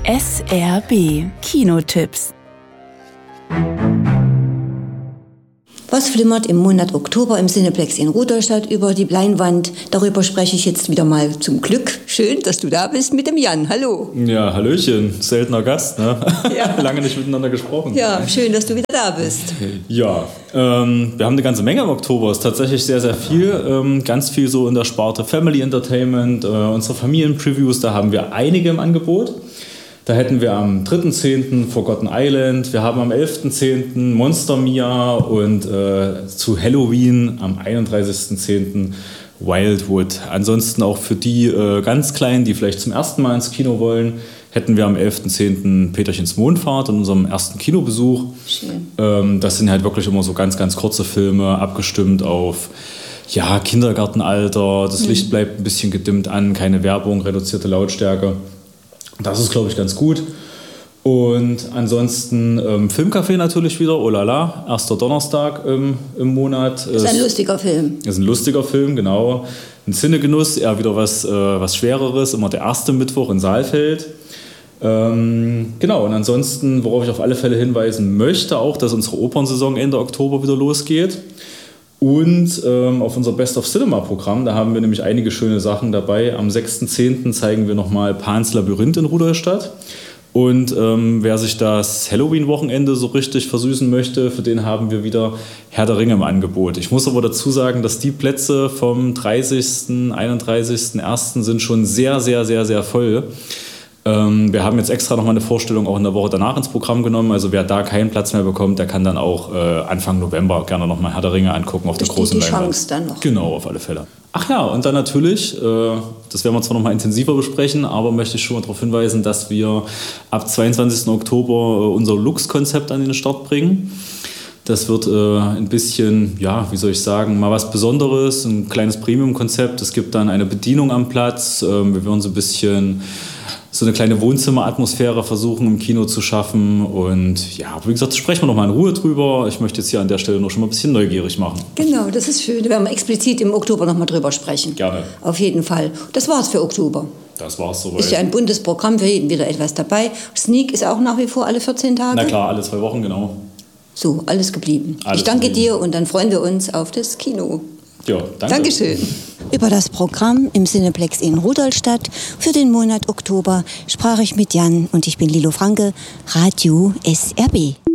SRB Kinotipps. Was flimmert im Monat Oktober im Cineplex in Rudolstadt über die Leinwand? Darüber spreche ich jetzt wieder mal zum Glück. Schön, dass du da bist mit dem Jan. Hallo. Ja, hallöchen. Seltener Gast, ne? Ja. Lange nicht miteinander gesprochen. Ja, schön, dass du wieder da bist. Ja, wir haben eine ganze Menge im Oktober. Es ist tatsächlich sehr, sehr viel. Ganz viel so in der Sparte Family Entertainment. Unsere Familienpreviews, da haben wir einige im Angebot. Da hätten wir am 3.10. Forgotten Island, wir haben am 11.10. Monster Mia und zu Halloween am 31.10. Wildwood. Ansonsten auch für die ganz Kleinen, die vielleicht zum ersten Mal ins Kino wollen, hätten wir am 11.10. Peterchens Mondfahrt in unserem ersten Kinobesuch. Schön. Das sind halt wirklich immer so ganz, ganz kurze Filme, abgestimmt auf Kindergartenalter. Das Licht bleibt ein bisschen gedimmt an, keine Werbung, reduzierte Lautstärke. Das ist, glaube ich, ganz gut. Und ansonsten Filmcafé natürlich wieder, oh la la, erster Donnerstag im Monat. Das ist ein lustiger Film. Das ist ein lustiger Film, genau. Ein Cinegenuss, eher wieder was Schwereres, immer der erste Mittwoch in Saalfeld. Genau, und ansonsten, worauf ich auf alle Fälle hinweisen möchte, auch, dass unsere Opernsaison Ende Oktober wieder losgeht. Und auf unser Best of Cinema Programm, da haben wir nämlich einige schöne Sachen dabei. Am 6.10. zeigen wir nochmal Pans Labyrinth in Rudolstadt. Und wer sich das Halloween-Wochenende so richtig versüßen möchte, für den haben wir wieder Herr der Ringe im Angebot. Ich muss aber dazu sagen, dass die Plätze vom 30., 31.01. sind schon sehr, sehr, sehr, sehr voll. Wir haben jetzt extra nochmal eine Vorstellung auch in der Woche danach ins Programm genommen. Also wer da keinen Platz mehr bekommt, der kann dann auch Anfang November gerne nochmal Herr der Ringe angucken auf der großen Leinwand. Die Chance dann noch. Genau, auf alle Fälle. Ach ja, und dann natürlich, das werden wir zwar nochmal intensiver besprechen, aber möchte ich schon mal darauf hinweisen, dass wir ab 22. Oktober unser Lux-Konzept an den Start bringen. Das wird ein bisschen, mal was Besonderes, ein kleines Premium-Konzept. Es gibt dann eine Bedienung am Platz. Wir werden so ein bisschen so eine kleine Wohnzimmeratmosphäre versuchen im Kino zu schaffen. Und ja, wie gesagt, sprechen wir noch mal in Ruhe drüber. Ich möchte jetzt hier an der Stelle noch schon mal ein bisschen neugierig machen. Genau, das ist schön. Da werden wir explizit im Oktober noch mal drüber sprechen. Gerne. Auf jeden Fall. Das war's für Oktober. Das war's soweit. Ist ja ein buntes Programm, für jeden wieder etwas dabei. Sneak ist auch nach wie vor alle 14 Tage? Na klar, alle 2 Wochen, genau. So, alles geblieben. Ich danke dir und dann freuen wir uns auf das Kino. Ja, danke. Dankeschön. Über das Programm im Cineplex in Rudolstadt für den Monat Oktober sprach ich mit Jan und ich bin Lilo Franke, Radio SRB.